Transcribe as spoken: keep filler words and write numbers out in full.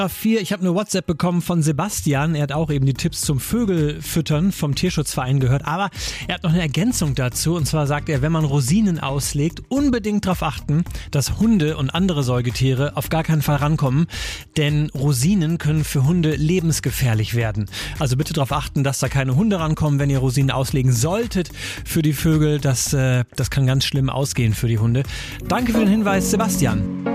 vier, ich habe eine WhatsApp bekommen von Sebastian. Er hat auch eben die Tipps zum Vögelfüttern vom Tierschutzverein gehört. Aber er hat noch eine Ergänzung dazu. Und zwar sagt er, wenn man Rosinen auslegt, unbedingt darauf achten, dass Hunde und andere Säugetiere auf gar keinen Fall rankommen. Denn Rosinen können für Hunde lebensgefährlich werden. Also bitte darauf achten, dass da keine Hunde rankommen, wenn ihr Rosinen auslegen solltet für die Vögel. Das, äh, das kann ganz schlimm ausgehen für die Hunde. Danke für den Hinweis, Sebastian.